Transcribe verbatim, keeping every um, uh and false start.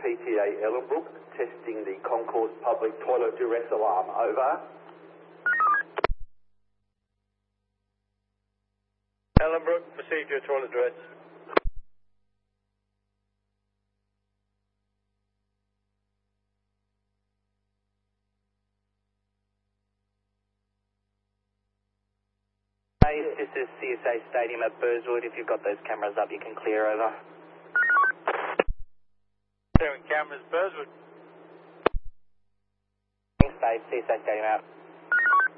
P T A Ellenbrook, testing the concourse public toilet duress alarm. Over. Ellenbrook, received your toilet duress. This is C S A Stadium at Burswood. If you've got those cameras up, you can clear over. Clearing cameras, Burswood. Safe, C S A Stadium out.